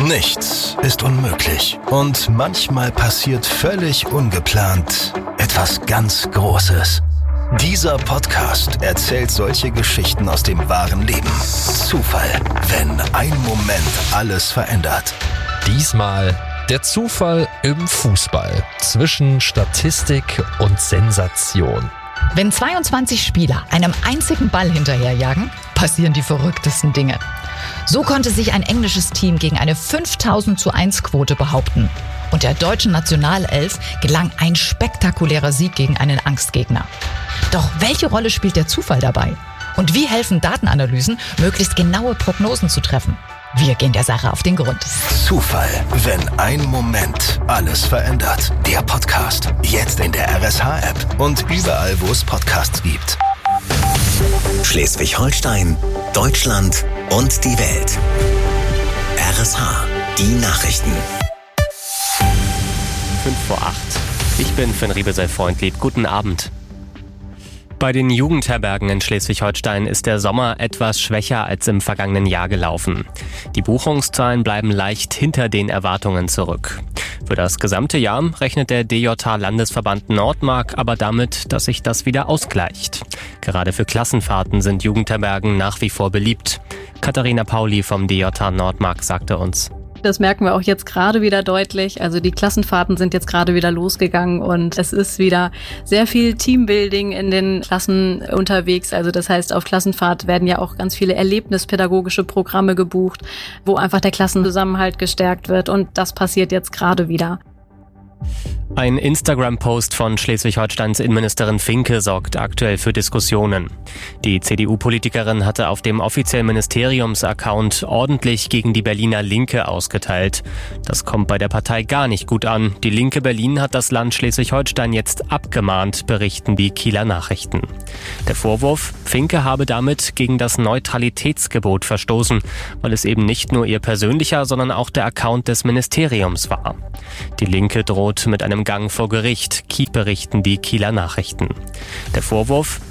Nichts ist unmöglich und manchmal passiert völlig ungeplant etwas ganz Großes. Dieser Podcast erzählt solche Geschichten aus dem wahren Leben. Zufall, wenn ein Moment alles verändert. Diesmal der Zufall im Fußball zwischen Statistik und Sensation. Wenn 22 Spieler einem einzigen Ball hinterherjagen, passieren die verrücktesten Dinge. So konnte sich ein englisches Team gegen eine 5000:1 behaupten. Und der deutschen Nationalelf gelang ein spektakulärer Sieg gegen einen Angstgegner. Doch welche Rolle spielt der Zufall dabei? Und wie helfen Datenanalysen, möglichst genaue Prognosen zu treffen? Wir gehen der Sache auf den Grund. Zufall, wenn ein Moment alles verändert. Der Podcast, jetzt in der RSH-App und überall, wo es Podcasts gibt. Schleswig-Holstein, Deutschland und die Welt. RSH, die Nachrichten. 5:08. Ich bin Finn Riebesell-Freundlieb. Guten Abend. Bei den Jugendherbergen in Schleswig-Holstein ist der Sommer etwas schwächer als im vergangenen Jahr gelaufen. Die Buchungszahlen bleiben leicht hinter den Erwartungen zurück. Für das gesamte Jahr rechnet der DJH-Landesverband Nordmark aber damit, dass sich das wieder ausgleicht. Gerade für Klassenfahrten sind Jugendherbergen nach wie vor beliebt. Katharina Pauli vom DJH Nordmark sagte uns: Das merken wir auch jetzt gerade wieder deutlich. Also die Klassenfahrten sind jetzt gerade wieder losgegangen und es ist wieder sehr viel Teambuilding in den Klassen unterwegs. Also das heißt, auf Klassenfahrt werden ja auch ganz viele erlebnispädagogische Programme gebucht, wo einfach der Klassenzusammenhalt gestärkt wird, und das passiert jetzt gerade wieder. Ein Instagram-Post von Schleswig-Holsteins Innenministerin Finke sorgt aktuell für Diskussionen. Die CDU-Politikerin hatte auf dem offiziellen Ministeriums-Account ordentlich gegen die Berliner Linke ausgeteilt. Das kommt bei der Partei gar nicht gut an. Die Linke Berlin hat das Land Schleswig-Holstein jetzt abgemahnt, berichten die Kieler Nachrichten. Der Vorwurf: Finke habe damit gegen das Neutralitätsgebot verstoßen, weil es eben nicht nur ihr persönlicher, sondern auch der Account des Ministeriums war. Die Linke droht mit einem Gang vor Gericht, berichten die Kieler Nachrichten. Der Vorwurf: